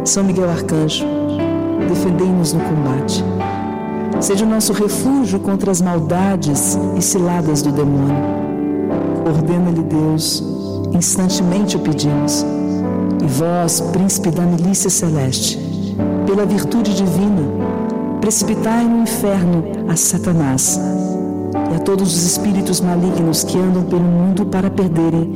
São Miguel Arcanjo, defendei-nos no combate. Seja o nosso refúgio contra as maldades e ciladas do demônio. Ordena-lhe Deus, instantemente o pedimos. E vós, príncipe da milícia celeste, pela virtude divina, precipitai no inferno a Satanás e a todos os espíritos malignos que andam pelo mundo para perderem